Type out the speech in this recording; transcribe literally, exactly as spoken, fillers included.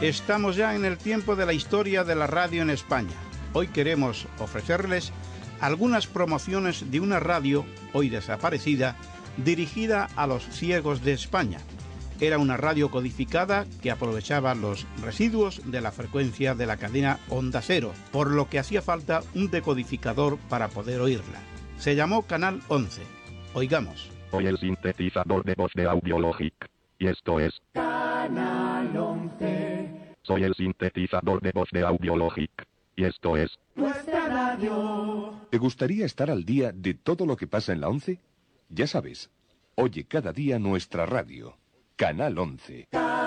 Estamos ya en el tiempo de la historia de la radio en España. Hoy queremos ofrecerles algunas promociones de una radio, hoy desaparecida, dirigida a los ciegos de España. Era una radio codificada que aprovechaba los residuos de la frecuencia de la cadena Onda Cero, por lo que hacía falta un decodificador para poder oírla. Se llamó Canal once. Oigamos. Soy el sintetizador de voz de Audiologic. Y esto es... Canal once. Soy el sintetizador de voz de Audiologic. Y esto es... Nuestra radio. ¿Te gustaría estar al día de todo lo que pasa en la once? Ya sabes, oye cada día nuestra radio. Canal once.